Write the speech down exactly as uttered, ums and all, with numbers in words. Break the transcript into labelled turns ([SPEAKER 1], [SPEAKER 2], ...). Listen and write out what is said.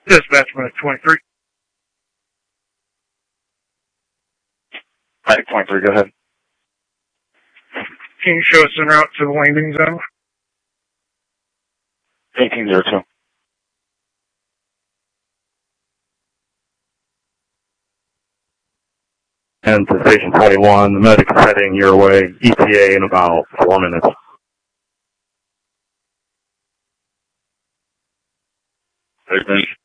[SPEAKER 1] Dispatch Medic twenty-three.
[SPEAKER 2] Medic twenty-three, go ahead.
[SPEAKER 1] Can you show us en route to the landing zone?
[SPEAKER 2] eighteen oh two.
[SPEAKER 3] And to Station twenty-one, the medic is heading your way, E T A in about four minutes.
[SPEAKER 2] Hey,